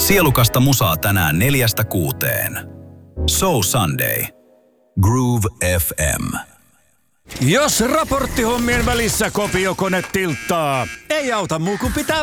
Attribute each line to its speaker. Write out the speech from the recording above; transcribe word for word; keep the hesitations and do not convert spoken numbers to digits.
Speaker 1: Sielukasta musaa tänään neljästä kuuteen. So Sunday. Groove F M.
Speaker 2: Jos raporttihommien välissä kopiokone tilttaa, ei auta muu kuin pitää